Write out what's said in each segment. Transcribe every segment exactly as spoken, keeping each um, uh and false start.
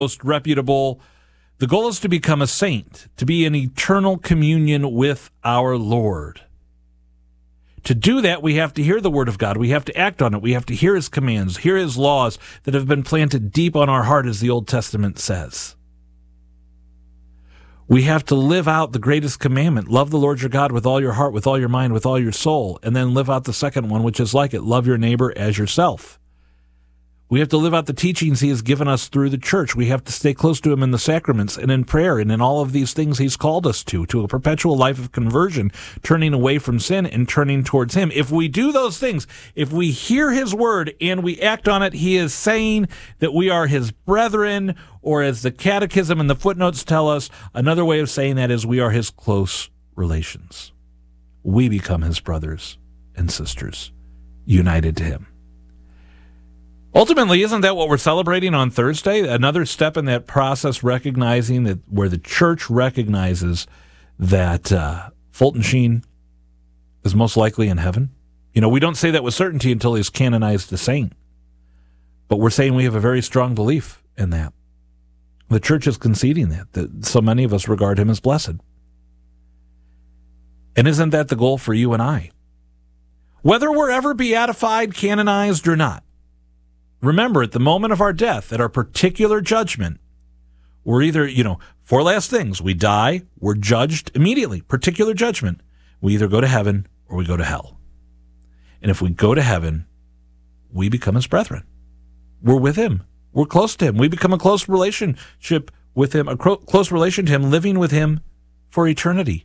most reputable. The goal is to become a saint, to be in eternal communion with our Lord. To do that, we have to hear the Word of God. We have to act on it. We have to hear His commands, hear His laws that have been planted deep on our heart, as the Old Testament says. We have to live out the greatest commandment, love the Lord your God with all your heart, with all your mind, with all your soul, and then live out the second one, which is like it, love your neighbor as yourself. We have to live out the teachings He has given us through the church. We have to stay close to Him in the sacraments and in prayer and in all of these things He's called us to, to a perpetual life of conversion, turning away from sin and turning towards Him. If we do those things, if we hear His word and we act on it, He is saying that we are His brethren, or as the catechism and the footnotes tell us, another way of saying that is we are His close relations. We become His brothers and sisters, united to Him. Ultimately, isn't that what we're celebrating on Thursday? Another step in that process, recognizing that where the church recognizes that uh, Fulton Sheen is most likely in heaven. You know, we don't say that with certainty until he's canonized a saint. But we're saying we have a very strong belief in that. The church is conceding that, that so many of us regard him as blessed. And isn't that the goal for you and I? Whether we're ever beatified, canonized, or not, remember, at the moment of our death, at our particular judgment, we're either, you know, four last things. We die, we're judged immediately, particular judgment. We either go to heaven or we go to hell. And if we go to heaven, we become His brethren. We're with Him. We're close to Him. We become a close relationship with Him, a cro- close relation to Him, living with Him for eternity.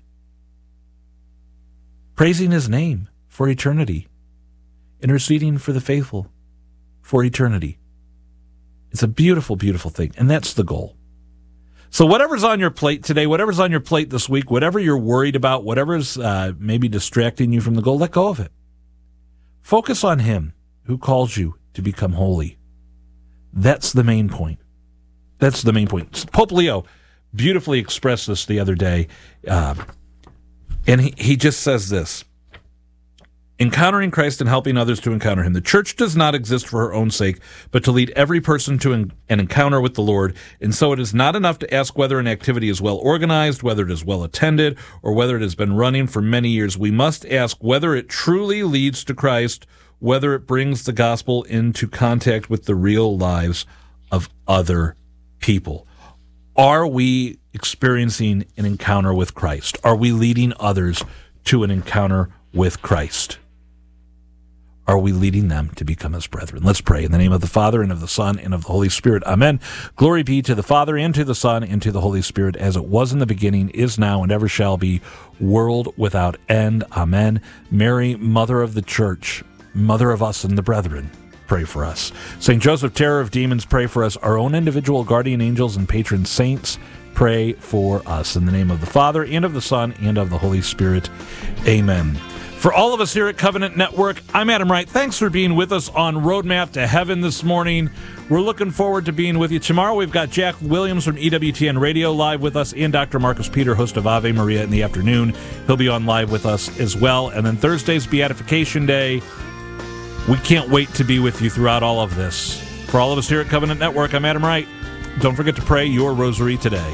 Praising His name for eternity. Interceding for the faithful for eternity. It's a beautiful, beautiful thing, and that's the goal. So whatever's on your plate today, whatever's on your plate this week, whatever you're worried about, whatever's uh, maybe distracting you from the goal, let go of it. Focus on Him who calls you to become holy. That's the main point. That's the main point. Pope Leo beautifully expressed this the other day, uh, and he, he just says this: encountering Christ and helping others to encounter Him. The church does not exist for her own sake, but to lead every person to an, an encounter with the Lord. And so it is not enough to ask whether an activity is well organized, whether it is well attended, or whether it has been running for many years. We must ask whether it truly leads to Christ, whether it brings the gospel into contact with the real lives of other people. Are we experiencing an encounter with Christ? Are we leading others to an encounter with Christ? Are we leading them to become His brethren? Let's pray. In the name of the Father, and of the Son, and of the Holy Spirit. Amen. Glory be to the Father, and to the Son, and to the Holy Spirit, as it was in the beginning, is now, and ever shall be, world without end. Amen. Mary, Mother of the Church, Mother of us and the brethren, pray for us. Saint Joseph, terror of demons, pray for us. Our own individual guardian angels and patron saints, pray for us. In the name of the Father, and of the Son, and of the Holy Spirit. Amen. For all of us here at Covenant Network, I'm Adam Wright. Thanks for being with us on Roadmap to Heaven this morning. We're looking forward to being with you. Tomorrow we've got Jack Williams from E W T N Radio live with us, and Doctor Marcus Peter, host of Ave Maria in the afternoon. He'll be on live with us as well. And then Thursday's Beatification Day. We can't wait to be with you throughout all of this. For all of us here at Covenant Network, I'm Adam Wright. Don't forget to pray your rosary today.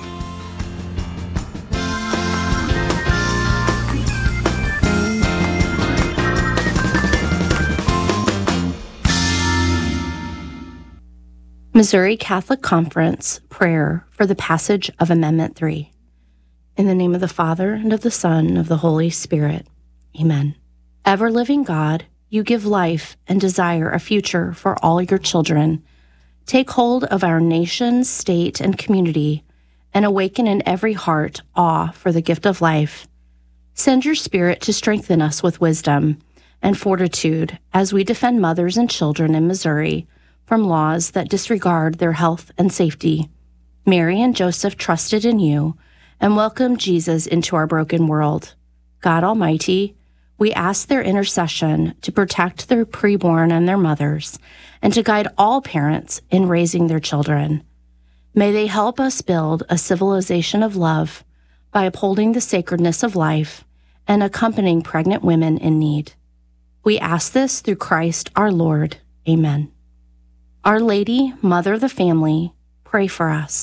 Missouri Catholic Conference prayer for the passage of Amendment three. In the name of the Father, and of the Son, and of the Holy Spirit. Amen. Ever-living God, you give life and desire a future for all your children. Take hold of our nation, state, and community, and awaken in every heart awe for the gift of life. Send your Spirit to strengthen us with wisdom and fortitude as we defend mothers and children in Missouri from laws that disregard their health and safety. Mary and Joseph trusted in you and welcomed Jesus into our broken world. God Almighty, we ask their intercession to protect their preborn and their mothers, and to guide all parents in raising their children. May they help us build a civilization of love by upholding the sacredness of life and accompanying pregnant women in need. We ask this through Christ our Lord. Amen. Our Lady, Mother of the Family, pray for us.